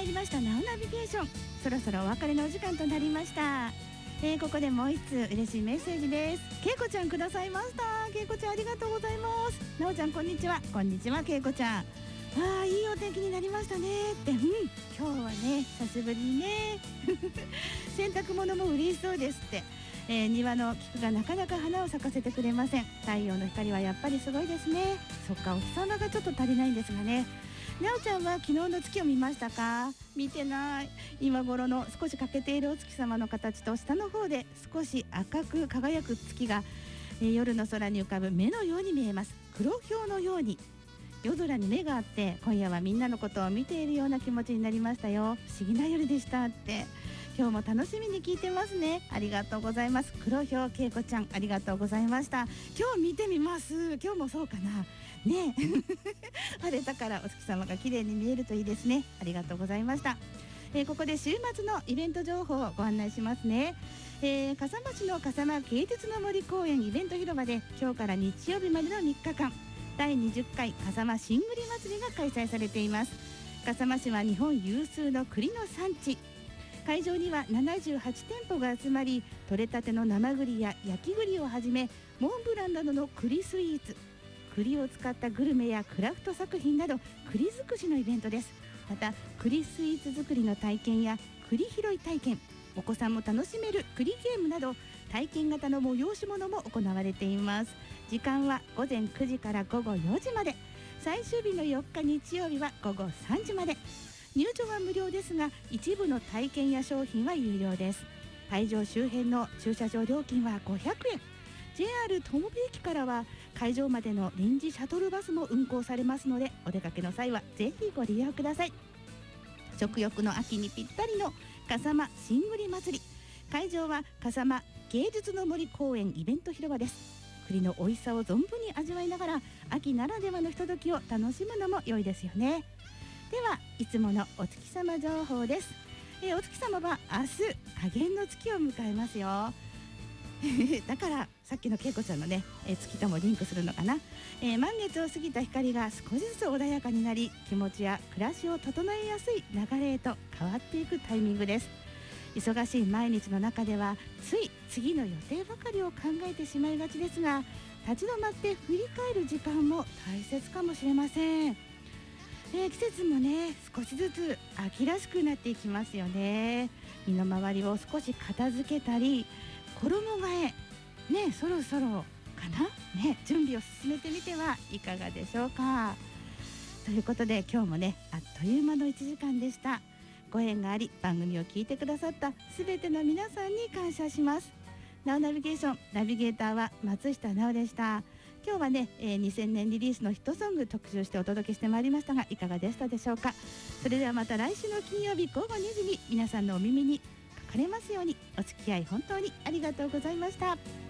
りましたナウナビゲーション、そろそろお別れのお時間となりました。ここでもう一通嬉しいメッセージです。けいこちゃんくださいました。けいこちゃんありがとうございます。なおちゃんこんにちは。こんにちはけいこちゃん。いいお天気になりましたねって、今日はね久しぶりにね洗濯物も嬉しそうですって、庭の菊がなかなか花を咲かせてくれません。太陽の光はやっぱりすごいですね。そっか、お日様がちょっと足りないんですがね。なおちゃんは昨日の月を見ましたか？見てない。今頃の少し欠けているお月様の形と下の方で少し赤く輝く月が、夜の空に浮かぶ目のように見えます。黒ひょうのように夜空に目があって、今夜はみんなのことを見ているような気持ちになりましたよ。不思議な夜でしたって。今日も楽しみに聞いてますね。ありがとうございます。黒ひょうけいこちゃんありがとうございました。今日見てみます。今日もそうかなね晴れたからお月様が綺麗に見えるといいですね。ありがとうございました。ここで週末のイベント情報をご案内しますね。笠間市の笠間芸術の森公園イベント広場で今日から日曜日までの3日間第20回笠間しんぐり祭りが開催されています。笠間市は日本有数の栗の産地。会場には78店舗が集まり、採れたての生栗や焼き栗をはじめモンブランなどの栗スイーツ、栗を使ったグルメやクラフト作品など栗尽くしのイベントです。また栗スイーツ作りの体験や栗拾い体験、お子さんも楽しめる栗ゲームなど体験型の催し物も行われています。時間は午前9時から午後4時まで、最終日の4日日曜日は午後3時まで。入場は無料ですが一部の体験や商品は有料です。会場周辺の駐車場料金は500円。 JR 友部駅からは会場までの臨時シャトルバスも運行されますので、お出かけの際はぜひご利用ください。食欲の秋にぴったりの笠間しんぐり祭り。会場は笠間芸術の森公園イベント広場です。栗の美味しさを存分に味わいながら秋ならではのひとときを楽しむのも良いですよね。ではいつものお月様情報です。お月様は明日下限の月を迎えますよだからさっきのけいこちゃんのね、月ともリンクするのかな。満月を過ぎた光が少しずつ穏やかになり、気持ちや暮らしを整えやすい流れへと変わっていくタイミングです。忙しい毎日の中ではつい次の予定ばかりを考えてしまいがちですが、立ち止まって振り返る時間も大切かもしれません。季節もね少しずつ秋らしくなっていきますよね。身の回りを少し片付けたり、衣替えねそろそろかなね、準備を進めてみてはいかがでしょうか。ということで今日もねあっという間の1時間でした。ご縁があり番組を聞いてくださったすべての皆さんに感謝します。ナウナビゲーションナビゲーターは松下奈緒でした。今日はね、2000年リリースのヒットソング特集してお届けしてまいりましたがいかがでしたでしょうか。それではまた来週の金曜日午後2時に皆さんのお耳にかかれますように。お付き合い本当にありがとうございました。